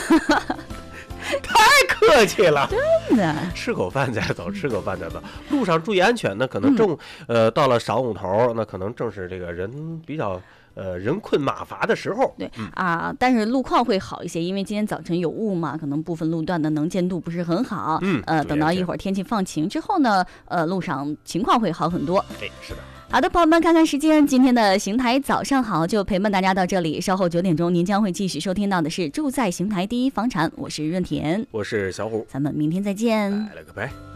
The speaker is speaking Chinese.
太客气了， 真的。 吃口饭再走，吃口饭再走。路上注意安全呢，可能到了晌午头，那可能正是这个人比较人困马乏的时候。 对啊，但是路况会好一些，因为今天早晨有雾嘛，可能部分路段的能见度不是很好。等到一会儿天气放晴之后呢，路上情况会好很多。 对，是的。 好的，朋友们，看看时间，今天的邢台早上好就陪伴大家到这里。稍后9点钟，您将会继续收听到的是住在邢台第一房产，我是润田， 我是小虎， 咱们明天再见， 拜了个拜。